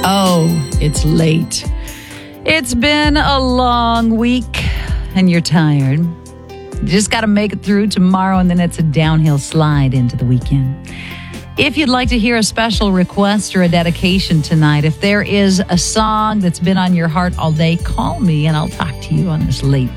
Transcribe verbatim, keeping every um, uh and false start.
Oh, it's late. It's been a long week and you're tired. You just got to make it through tomorrow and then it's a downhill slide into the weekend. If you'd like to hear a special request or a dedication tonight, if there is a song that's been on your heart all day, call me and I'll talk to you on this late